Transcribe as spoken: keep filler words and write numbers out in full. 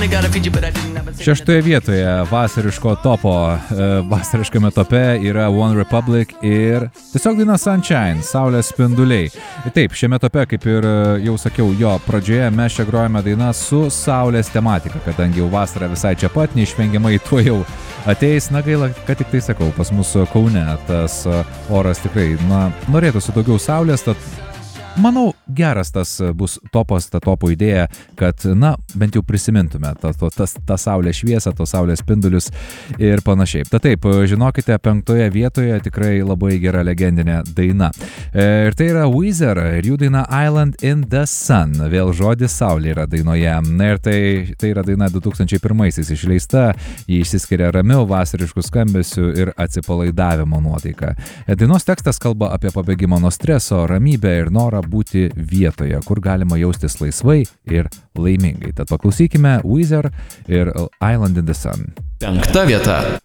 Šeštoje vietoje vasariško topo, vasariškame tope yra One Republic ir tiesiog daina Sunshine, Saulės spinduliai. Taip, šiame tope, kaip ir jau sakiau, jo pradžioje mes čia grojame dainą su Saulės tematika, kadangi jau vasara visai čia pat, neišvengiamai tuo jau ateis. Na gaila, kad tik tai sakau, pas mūsų Kaune tas oras tikrai, na, norėtųsi daugiau Saulės, tad manau, geras tas bus topas, ta topo idėja, kad, na, bent jau prisimintume tą, tą, tą, tą saulės šviesą, tą saulės spindulius ir panašiai. Ta taip, žinokite, penktoje vietoje tikrai labai gera legendinė daina. Ir tai yra Weezer ir jų daina Island in the Sun. Vėl žodis saulė yra dainoje. Na ir tai, tai yra daina du tūkstančiai pirmaisiais išleista. Ji išsiskiria ramiau, vasariškų skambesių ir atsipalaidavimo nuotaika. Dainos tekstas kalba apie pabėgimą nuo streso, ramybę ir norą būti vietoje, kur galima jaustis laisvai ir laimingai. Tad paklausykime Weezer ir Island in the Sun. Penkta vieta.